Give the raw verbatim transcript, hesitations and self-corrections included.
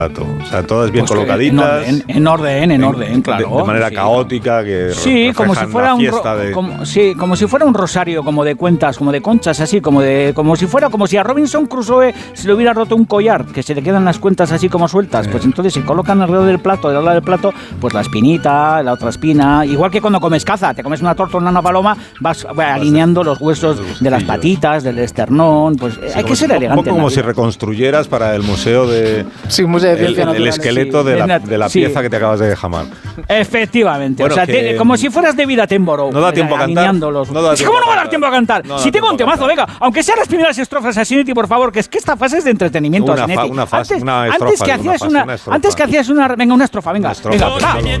O sea, todas bien pues colocaditas. En orden, en orden, en orden, en, claro. De, de manera sí. caótica, que sí, como si fuera un ro- de... como, sí, como si fuera un rosario, como de cuentas, como de conchas, así, como de, como si fuera, como si a Robinson Crusoe se le hubiera roto un collar, que se le quedan las cuentas así como sueltas. Sí. Pues entonces se colocan alrededor del plato, del lado del plato, pues la espinita, la otra espina, igual que cuando comes caza, te comes una torta o una paloma, vas bueno, alineando los huesos de las patitas, del esternón, pues sí, hay que ser si, elegante. Un poco como si reconstruyeras para el museo de... Sí, museo de ciencia el, el esqueleto sí, de, la, de la sí. pieza que te acabas de jamar. Efectivamente, bueno, o sea, que, te, como si fueras de Vida Attenborough. No da tiempo a cantar. Los... No da ¿Cómo no va a dar tiempo a cantar? No si tengo un temazo, cantar. venga, aunque sean las primeras estrofas, Asinetti, por favor, que es que esta fase es de entretenimiento, una Asinetti. Fa, una fase, antes, una estrofa, antes que hacías una, fase, una, una estrofa. Antes que hacías una, venga, una estrofa, venga. Una estrofa. Venga,